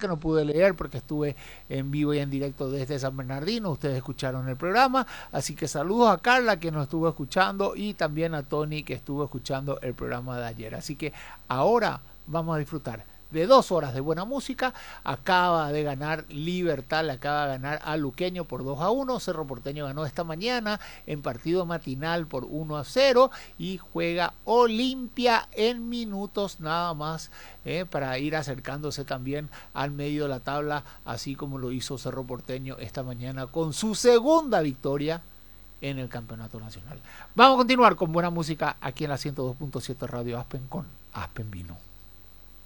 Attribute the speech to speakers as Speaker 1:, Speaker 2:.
Speaker 1: que no pude leer porque estuve en vivo y en directo desde San Bernardino. Ustedes escucharon el programa, así que saludos a Carla que nos estuvo escuchando y también a Tony que estuvo escuchando el programa de ayer. Así que ahora vamos a disfrutar de 2 horas de buena música. Acaba de ganar Libertad, le acaba de ganar a Luqueño por 2-1. Cerro Porteño ganó esta mañana en partido matinal por 1-0 y juega Olimpia en minutos nada más para ir acercándose también al medio de la tabla, así como lo hizo Cerro Porteño esta mañana con su segunda victoria en el campeonato nacional. Vamos a continuar con buena música aquí en la 102.7 Radio Aspen con Aspen Vino.